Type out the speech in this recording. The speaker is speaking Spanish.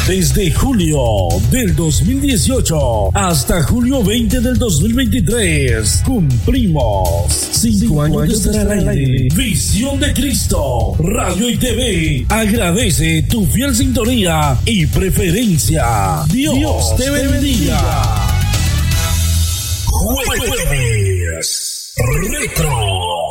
Desde julio del 2018 hasta julio 20 del 2023 cumplimos 5 años de estar al aire. Visión de Cristo, Radio y TV agradece tu fiel sintonía y preferencia. Dios te bendiga. Jueves Retro.